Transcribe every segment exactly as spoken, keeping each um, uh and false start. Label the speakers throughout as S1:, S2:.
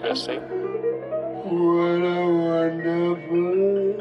S1: Testing. What a wonderful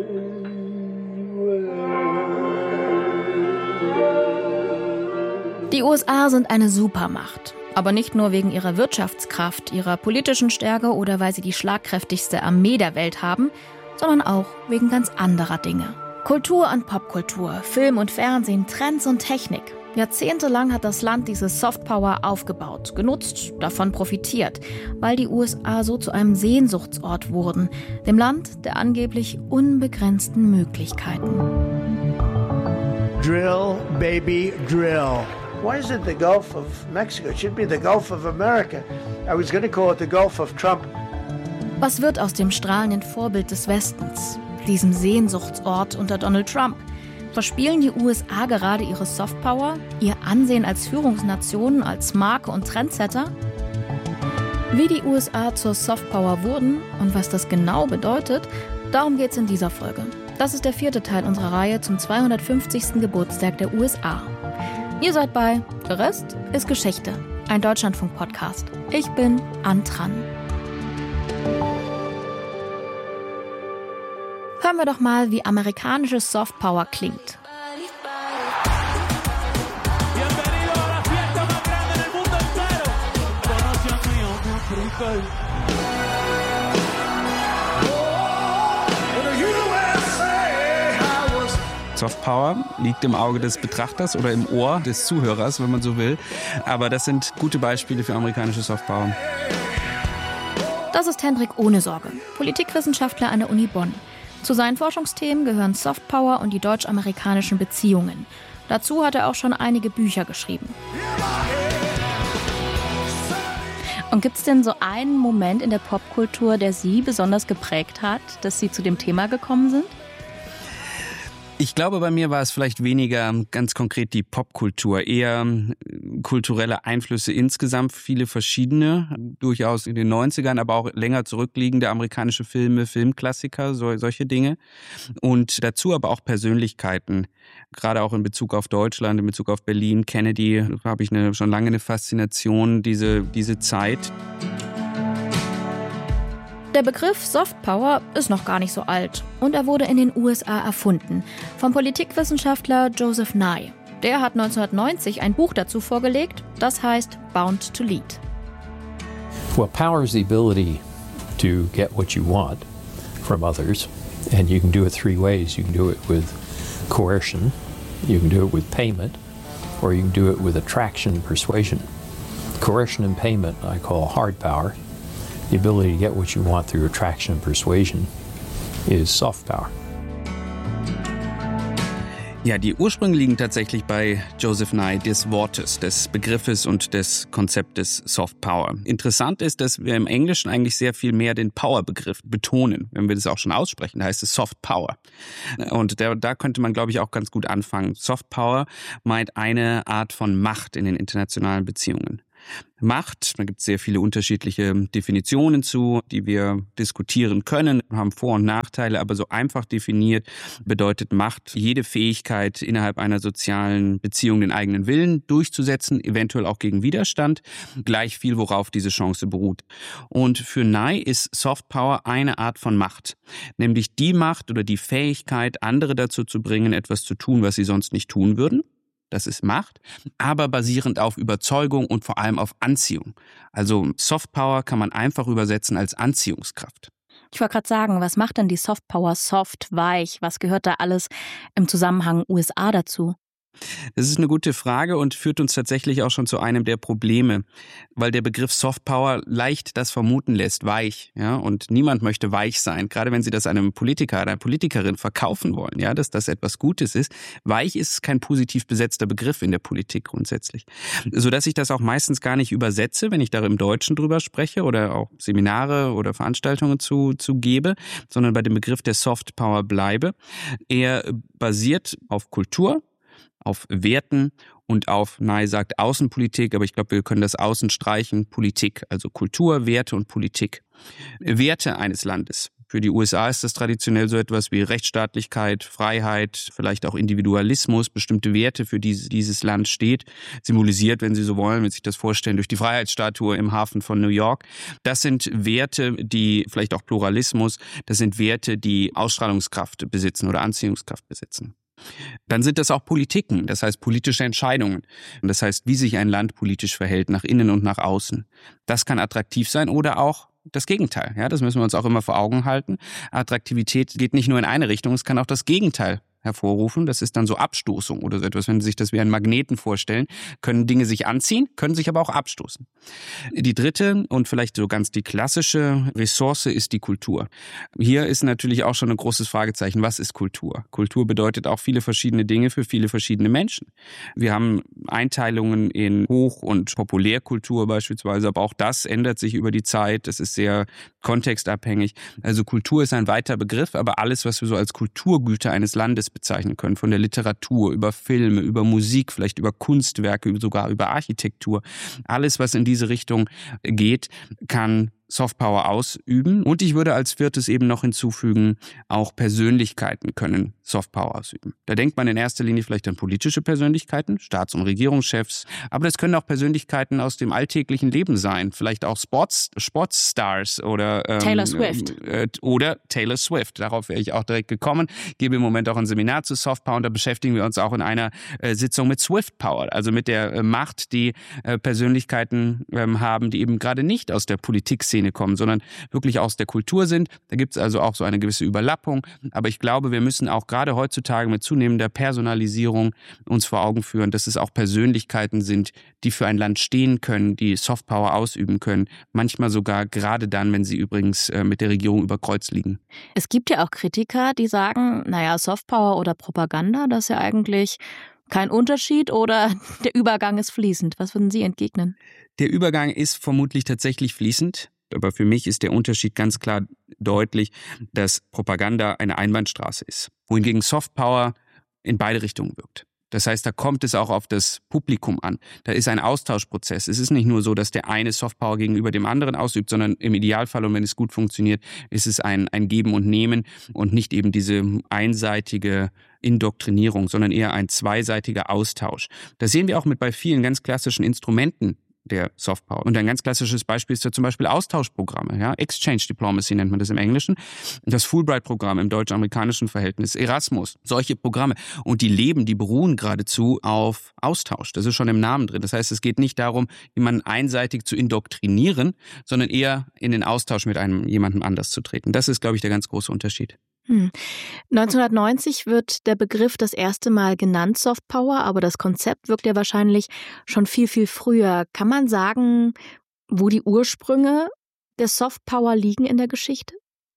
S1: world.
S2: Die U S A sind eine Supermacht. Aber nicht nur wegen ihrer Wirtschaftskraft, ihrer politischen Stärke oder weil sie die schlagkräftigste Armee der Welt haben, sondern auch wegen ganz anderer Dinge. Kultur und Popkultur, Film und Fernsehen, Trends und Technik. Jahrzehntelang hat das Land diese Softpower aufgebaut, genutzt, davon profitiert, weil die U S A so zu einem Sehnsuchtsort wurden, dem Land der angeblich unbegrenzten Möglichkeiten.
S3: Drill, baby, drill. Why is it the Gulf of Mexico? It should be the Gulf of America. I was going to call it the Gulf of Trump.
S2: Was wird aus dem strahlenden Vorbild des Westens, diesem Sehnsuchtsort unter Donald Trump? Verspielen die U S A gerade ihre Softpower, ihr Ansehen als Führungsnation, als Marke und Trendsetter? Wie die U S A zur Softpower wurden und was das genau bedeutet, darum geht's in dieser Folge. Das ist der vierte Teil unserer Reihe zum zweihundertfünfzigsten Geburtstag der U S A. Ihr seid bei Der Rest ist Geschichte, ein Deutschlandfunk-Podcast. Ich bin Ann Tran. Hören wir doch mal, wie amerikanische Softpower klingt.
S4: Softpower liegt im Auge des Betrachters oder im Ohr des Zuhörers, wenn man so will. Aber das sind gute Beispiele für amerikanische Softpower.
S2: Das ist Hendrik Ohnesorge, Politikwissenschaftler an der Uni Bonn. Zu seinen Forschungsthemen gehören Softpower und die deutsch-amerikanischen Beziehungen. Dazu hat er auch schon einige Bücher geschrieben. Und gibt es denn so einen Moment in der Popkultur, der Sie besonders geprägt hat, dass Sie zu dem Thema gekommen sind?
S4: Ich glaube, bei mir war es vielleicht weniger ganz konkret die Popkultur, eher kulturelle Einflüsse insgesamt, viele verschiedene, durchaus in den neunzigern, aber auch länger zurückliegende amerikanische Filme, Filmklassiker, so, solche Dinge. Und dazu aber auch Persönlichkeiten, gerade auch in Bezug auf Deutschland, in Bezug auf Berlin, Kennedy, habe ich eine, schon lange eine Faszination, diese, diese Zeit.
S2: Der Begriff Softpower ist noch gar nicht so alt und er wurde in den U S A erfunden vom Politikwissenschaftler Joseph Nye. Der hat neunzehnhundertneunzig ein Buch dazu vorgelegt, das heißt Bound to Lead.
S5: Well, power is the ability to get what you want from others, and you can do it three ways. You can do it with coercion, you can do it with payment, or you can do it with attraction and persuasion. Coercion and payment I call hard power. The ability to get what you want through attraction and persuasion is soft power.
S4: Ja, die Ursprünge liegen tatsächlich bei Joseph Nye, des Wortes, des Begriffes und des Konzeptes Soft Power. Interessant ist, dass wir im Englischen eigentlich sehr viel mehr den Power-Begriff betonen. Wenn wir das auch schon aussprechen, da heißt es Soft Power. Und da, da könnte man, glaube ich, auch ganz gut anfangen. Soft Power meint eine Art von Macht in den internationalen Beziehungen. Macht, da gibt es sehr viele unterschiedliche Definitionen zu, die wir diskutieren können, haben Vor- und Nachteile, aber so einfach definiert bedeutet Macht jede Fähigkeit, innerhalb einer sozialen Beziehung den eigenen Willen durchzusetzen, eventuell auch gegen Widerstand, gleich viel, worauf diese Chance beruht. Und für Nye ist Soft Power eine Art von Macht, nämlich die Macht oder die Fähigkeit, andere dazu zu bringen, etwas zu tun, was sie sonst nicht tun würden. Das ist Macht, aber basierend auf Überzeugung und vor allem auf Anziehung. Also Softpower kann man einfach übersetzen als Anziehungskraft.
S2: Ich wollte gerade sagen, was macht denn die Softpower soft, weich? Was gehört da alles im Zusammenhang U S A dazu?
S4: Das ist eine gute Frage und führt uns tatsächlich auch schon zu einem der Probleme, weil der Begriff Soft Power leicht das vermuten lässt, weich, ja, und niemand möchte weich sein, gerade wenn Sie das einem Politiker, einer Politikerin verkaufen wollen, ja, dass das etwas Gutes ist. Weich ist kein positiv besetzter Begriff in der Politik grundsätzlich, sodass ich das auch meistens gar nicht übersetze, wenn ich da im Deutschen drüber spreche oder auch Seminare oder Veranstaltungen zu, zu gebe, sondern bei dem Begriff der Soft Power bleibe. Er basiert auf Kultur, auf Werten und auf, Nye sagt Außenpolitik, aber ich glaube, wir können das Außen streichen, Politik, also Kultur, Werte und Politik. Werte eines Landes Für die U S A ist das traditionell so etwas wie Rechtsstaatlichkeit, Freiheit, vielleicht auch Individualismus, bestimmte Werte, für die dieses Land steht, symbolisiert, wenn Sie so wollen, wenn Sie sich das vorstellen, durch die Freiheitsstatue im Hafen von New York. Das sind Werte, die, vielleicht auch Pluralismus, das sind Werte, die Ausstrahlungskraft besitzen oder Anziehungskraft besitzen. Dann sind das auch Politiken, das heißt politische Entscheidungen. Das heißt, wie sich ein Land politisch verhält, nach innen und nach außen. Das kann attraktiv sein oder auch das Gegenteil. Ja, das müssen wir uns auch immer vor Augen halten. Attraktivität geht nicht nur in eine Richtung, es kann auch das Gegenteil hervorrufen. Das ist dann so Abstoßung oder so etwas. Wenn Sie sich das wie einen Magneten vorstellen, können Dinge sich anziehen, können sich aber auch abstoßen. Die dritte und vielleicht so ganz die klassische Ressource ist die Kultur. Hier ist natürlich auch schon ein großes Fragezeichen. Was ist Kultur? Kultur bedeutet auch viele verschiedene Dinge für viele verschiedene Menschen. Wir haben Einteilungen in Hoch- und Populärkultur beispielsweise, aber auch das ändert sich über die Zeit. Das ist sehr kontextabhängig. Also Kultur ist ein weiter Begriff, aber alles, was wir so als Kulturgüter eines Landes bezeichnen können, von der Literatur, über Filme, über Musik, vielleicht über Kunstwerke, sogar über Architektur. Alles, was in diese Richtung geht, kann Softpower ausüben. Und ich würde als viertes eben noch hinzufügen, auch Persönlichkeiten können Softpower ausüben. Da denkt man in erster Linie vielleicht an politische Persönlichkeiten, Staats- und Regierungschefs, aber das können auch Persönlichkeiten aus dem alltäglichen Leben sein, vielleicht auch Sports, Sportsstars oder ähm,
S2: Taylor Swift.
S4: Äh, oder Taylor Swift. Darauf wäre ich auch direkt gekommen. Ich gebe im Moment auch ein Seminar zu Softpower und da beschäftigen wir uns auch in einer äh, Sitzung mit Swift Power, also mit der äh, Macht, die äh, Persönlichkeiten äh, haben, die eben gerade nicht aus der Politikszene kommen, sondern wirklich aus der Kultur sind. Da gibt es also auch so eine gewisse Überlappung. Aber ich glaube, wir müssen auch gerade heutzutage mit zunehmender Personalisierung uns vor Augen führen, dass es auch Persönlichkeiten sind, die für ein Land stehen können, die Softpower ausüben können. Manchmal sogar gerade dann, wenn sie übrigens mit der Regierung über Kreuz liegen.
S2: Es gibt ja auch Kritiker, die sagen, naja, Softpower oder Propaganda, das ist ja eigentlich kein Unterschied oder der Übergang ist fließend. Was würden Sie entgegnen?
S4: Der Übergang ist vermutlich tatsächlich fließend. Aber für mich ist der Unterschied ganz klar deutlich, dass Propaganda eine Einbahnstraße ist, wohingegen Softpower in beide Richtungen wirkt. Das heißt, da kommt es auch auf das Publikum an. Da ist ein Austauschprozess. Es ist nicht nur so, dass der eine Softpower gegenüber dem anderen ausübt, sondern im Idealfall, und wenn es gut funktioniert, ist es ein, ein Geben und Nehmen und nicht eben diese einseitige Indoktrinierung, sondern eher ein zweiseitiger Austausch. Das sehen wir auch mit bei vielen ganz klassischen Instrumenten der Softpower. Und ein ganz klassisches Beispiel ist ja zum Beispiel Austauschprogramme. Ja? Exchange Diplomacy nennt man das im Englischen. Das Fulbright-Programm im deutsch-amerikanischen Verhältnis, Erasmus, solche Programme. Und die leben, die beruhen geradezu auf Austausch. Das ist schon im Namen drin. Das heißt, es geht nicht darum, jemanden einseitig zu indoktrinieren, sondern eher in den Austausch mit einem jemandem anders zu treten. Das ist, glaube ich, der ganz große Unterschied.
S2: Hm. neunzehnhundertneunzig wird der Begriff das erste Mal genannt, Softpower, aber das Konzept wirkt ja wahrscheinlich schon viel, viel früher. Kann man sagen, wo die Ursprünge der Softpower liegen in der Geschichte?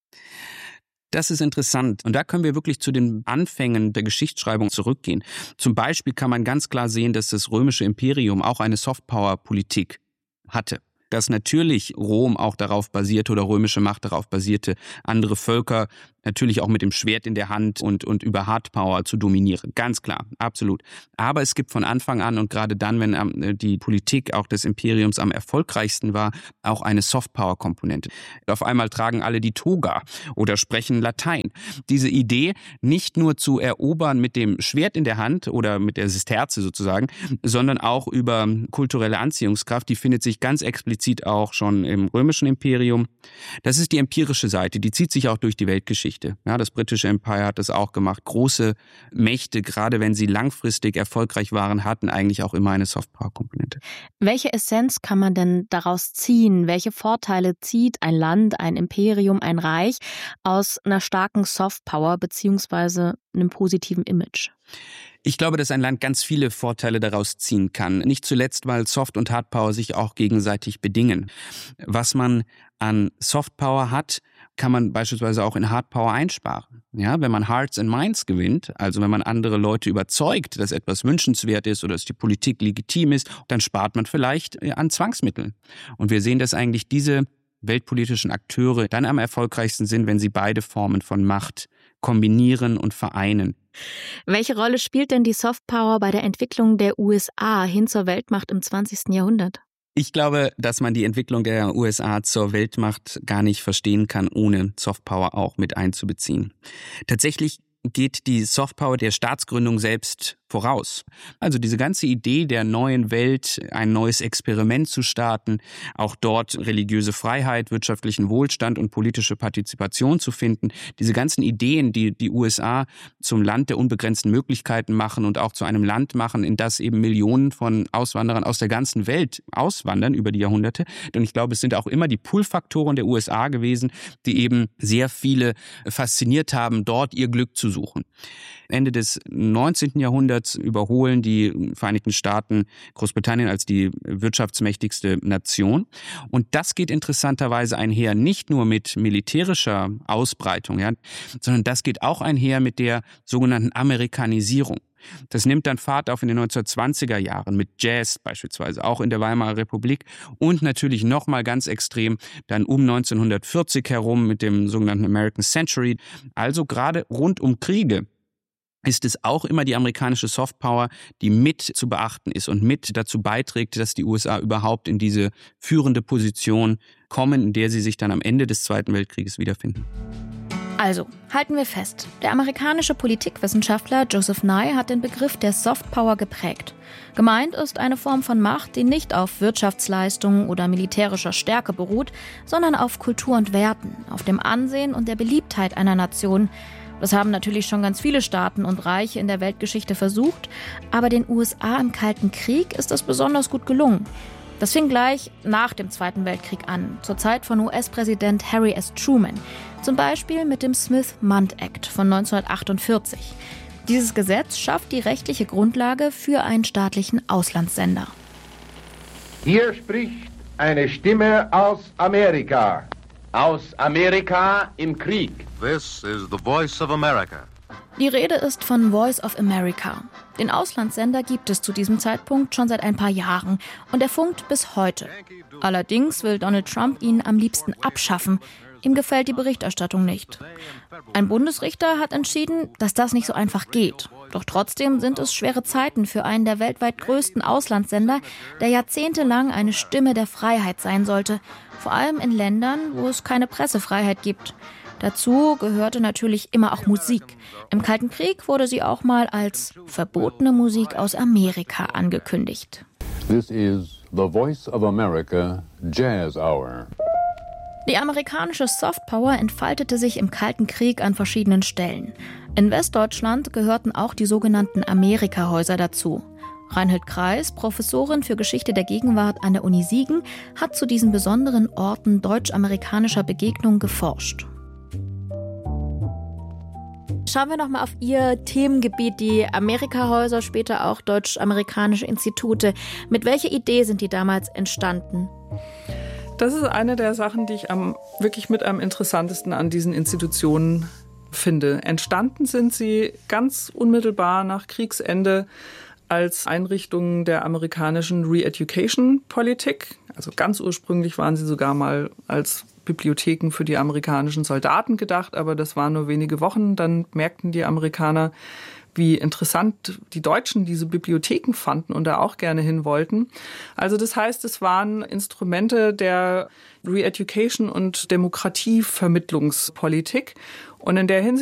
S4: Das ist interessant. Und da können wir wirklich zu den Anfängen der Geschichtsschreibung zurückgehen. Zum Beispiel kann man ganz klar sehen, dass das römische Imperium auch eine Softpower-Politik hatte. Dass natürlich Rom auch darauf basierte oder römische Macht darauf basierte, andere Völker natürlich auch mit dem Schwert in der Hand und, und über Hardpower zu dominieren. Ganz klar, absolut. Aber es gibt von Anfang an und gerade dann, wenn die Politik auch des Imperiums am erfolgreichsten war, auch eine Softpower-Komponente. Auf einmal tragen alle die Toga oder sprechen Latein. Diese Idee, nicht nur zu erobern mit dem Schwert in der Hand oder mit der Sesterze sozusagen, sondern auch über kulturelle Anziehungskraft, die findet sich ganz explizit auch schon im römischen Imperium. Das ist die empirische Seite, die zieht sich auch durch die Weltgeschichte. Ja, das britische Empire hat das auch gemacht. Große Mächte, gerade wenn sie langfristig erfolgreich waren, hatten eigentlich auch immer eine Softpower-Komponente.
S2: Welche Essenz kann man denn daraus ziehen? Welche Vorteile zieht ein Land, ein Imperium, ein Reich aus einer starken Softpower beziehungsweise einem positiven Image?
S4: Ich glaube, dass ein Land ganz viele Vorteile daraus ziehen kann. Nicht zuletzt, weil Soft- und Hardpower sich auch gegenseitig bedingen. Was man an Softpower hat, kann man beispielsweise auch in Hardpower einsparen. Ja, wenn man Hearts and Minds gewinnt, also wenn man andere Leute überzeugt, dass etwas wünschenswert ist oder dass die Politik legitim ist, dann spart man vielleicht an Zwangsmitteln. Und wir sehen, dass eigentlich diese weltpolitischen Akteure dann am erfolgreichsten sind, wenn sie beide Formen von Macht kombinieren und vereinen.
S2: Welche Rolle spielt denn die Softpower bei der Entwicklung der U S A hin zur Weltmacht im zwanzigsten Jahrhundert?
S4: Ich glaube, dass man die Entwicklung der U S A zur Weltmacht gar nicht verstehen kann, ohne Softpower auch mit einzubeziehen. Tatsächlich geht die Softpower der Staatsgründung selbst voraus. Also diese ganze Idee der neuen Welt, ein neues Experiment zu starten, auch dort religiöse Freiheit, wirtschaftlichen Wohlstand und politische Partizipation zu finden, diese ganzen Ideen, die die U S A zum Land der unbegrenzten Möglichkeiten machen und auch zu einem Land machen, in das eben Millionen von Auswanderern aus der ganzen Welt auswandern über die Jahrhunderte. Und ich glaube, es sind auch immer die Pull-Faktoren der U S A gewesen, die eben sehr viele fasziniert haben, dort ihr Glück zu suchen. Ende des neunzehnten Jahrhunderts überholen die Vereinigten Staaten Großbritannien als die wirtschaftsmächtigste Nation. Und das geht interessanterweise einher nicht nur mit militärischer Ausbreitung, ja, sondern das geht auch einher mit der sogenannten Amerikanisierung. Das nimmt dann Fahrt auf in den neunzehnhundertzwanziger Jahren mit Jazz beispielsweise, auch in der Weimarer Republik und natürlich nochmal ganz extrem dann um neunzehnhundertvierzig herum mit dem sogenannten American Century. Also gerade rund um Kriege ist es auch immer die amerikanische Softpower, die mit zu beachten ist und mit dazu beiträgt, dass die U S A überhaupt in diese führende Position kommen, in der sie sich dann am Ende des Zweiten Weltkrieges wiederfinden.
S2: Also, halten wir fest. Der amerikanische Politikwissenschaftler Joseph Nye hat den Begriff der Softpower geprägt. Gemeint ist eine Form von Macht, die nicht auf Wirtschaftsleistung oder militärischer Stärke beruht, sondern auf Kultur und Werten, auf dem Ansehen und der Beliebtheit einer Nation. Das haben natürlich schon ganz viele Staaten und Reiche in der Weltgeschichte versucht, aber den U S A im Kalten Krieg ist das besonders gut gelungen. Das fing gleich nach dem Zweiten Weltkrieg an, zur Zeit von U S-Präsident Harry S. Truman, zum Beispiel mit dem Smith-Mundt Act von neunzehnhundertachtundvierzig. Dieses Gesetz schafft die rechtliche Grundlage für einen staatlichen Auslandssender.
S6: Hier spricht eine Stimme aus Amerika. Aus Amerika im Krieg.
S7: This is the voice of America.
S2: Die Rede ist von Voice of America. Den Auslandssender gibt es zu diesem Zeitpunkt schon seit ein paar Jahren und er funkt bis heute. Allerdings will Donald Trump ihn am liebsten abschaffen. Ihm gefällt die Berichterstattung nicht. Ein Bundesrichter hat entschieden, dass das nicht so einfach geht. Doch trotzdem sind es schwere Zeiten für einen der weltweit größten Auslandssender, der jahrzehntelang eine Stimme der Freiheit sein sollte. Vor allem in Ländern, wo es keine Pressefreiheit gibt. Dazu gehörte natürlich immer auch Musik. Im Kalten Krieg wurde sie auch mal als verbotene Musik aus Amerika angekündigt.
S8: This is the Voice of America Jazz Hour.
S2: Die amerikanische Softpower entfaltete sich im Kalten Krieg an verschiedenen Stellen. In Westdeutschland gehörten auch die sogenannten Amerika-Häuser dazu. Reinhild Kreis, Professorin für Geschichte der Gegenwart an der Uni Siegen, hat zu diesen besonderen Orten deutsch-amerikanischer Begegnung geforscht. Schauen wir nochmal auf Ihr Themengebiet, die Amerika-Häuser, später auch deutsch-amerikanische Institute. Mit welcher Idee sind die damals entstanden?
S9: Das ist eine der Sachen, die ich am, wirklich mit am interessantesten an diesen Institutionen finde. Entstanden sind sie ganz unmittelbar nach Kriegsende als Einrichtungen der amerikanischen Re-Education-Politik. Also ganz ursprünglich waren sie sogar mal als Bibliotheken für die amerikanischen Soldaten gedacht, aber das waren nur wenige Wochen. Dann merkten die Amerikaner, wie interessant die Deutschen diese Bibliotheken fanden und da auch gerne hin wollten. Also das heißt, es waren Instrumente der Re-Education und Demokratievermittlungspolitik. Und in der Hinsicht